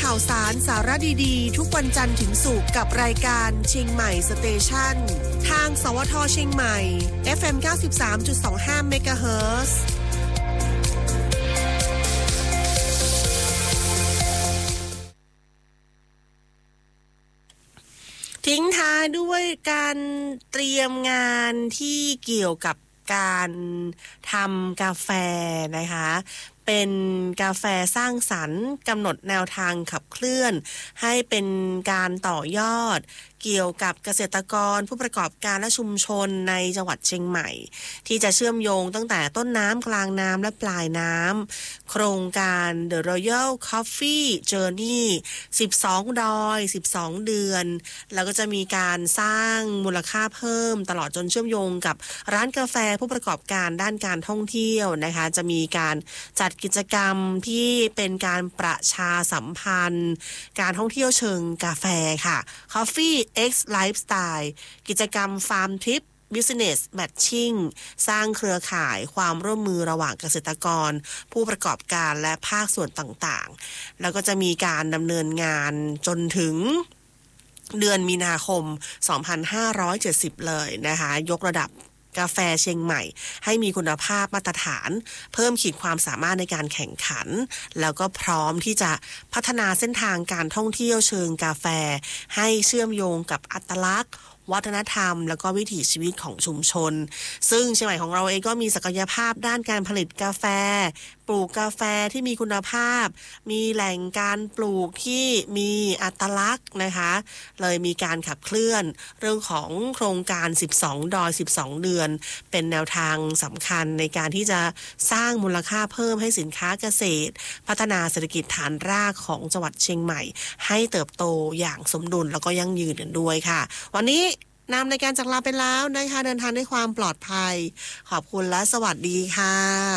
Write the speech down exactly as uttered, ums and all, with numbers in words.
ข่าวสารสาระดีๆทุกวันจันทร์ถึงศุกร์กับรายการเชียงใหม่สเตชันทางสวทเชียงใหม่ เอฟ เอ็ม เก้าสิบสามจุดสองห้า เมกะเฮิรตซ์ทิ้งท้ายด้วยการเตรียมงานที่เกี่ยวกับการทำกาแฟนะคะเป็นกาแฟสร้างสรรค์กำหนดแนวทางขับเคลื่อนให้เป็นการต่อยอดเกี่ยวกับเกษตรกรผู้ประกอบการและชุมชนในจังหวัดเชียงใหม่ที่จะเชื่อมโยงตั้งแต่ต้นน้ำกลางน้ำและปลายน้ำโครงการ The Royal Coffee Journey สิบสองดอยสิบสองเดือนแล้วก็จะมีการสร้างมูลค่าเพิ่มตลอดจนเชื่อมโยงกับร้านกาแฟผู้ประกอบการด้านการท่องเที่ยวนะคะจะมีการจัดกิจกรรมที่เป็นการประชาสัมพันธ์การท่องเที่ยวเชิงกาแฟค่ะ Coffee X Lifestyle กิจกรรม Farm Trip Business Matching สร้างเครือข่ายความร่วมมือระหว่างเกษตรกรผู้ประกอบการและภาคส่วนต่างๆแล้วก็จะมีการดำเนินงานจนถึงเดือนมีนาคมสองพันห้าร้อยเจ็ดสิบเลยนะคะยกระดับกาแฟเชียงใหม่ให้มีคุณภาพมาตรฐานเพิ่มขีดความสามารถในการแข่งขันแล้วก็พร้อมที่จะพัฒนาเส้นทางการท่องเที่ยวเชิงกาแฟให้เชื่อมโยงกับอัตลักษณ์วัฒนธรรมแล้วก็วิถีชีวิตของชุมชนซึ่งเชียงใหม่ของเราเองก็มีศักยภาพด้านการผลิตกาแฟปลูกกาแฟที่มีคุณภาพมีแหล่งการปลูกที่มีอัตลักษณ์นะคะเลยมีการขับเคลื่อนเรื่องของโครงการสิบสองดอยสิบสองเดือนเป็นแนวทางสำคัญในการที่จะสร้างมูลค่าเพิ่มให้สินค้าเกษตรพัฒนาเศรษฐกิจฐานรากของจังหวัดเชียงใหม่ให้เติบโตอย่างสมดุลแล้วก็ยั่งยืนกันด้วยค่ะวันนี้นำในการจากลาไปแล้วนะคะเดินทางด้วยความปลอดภัยขอบคุณและสวัสดีค่ะ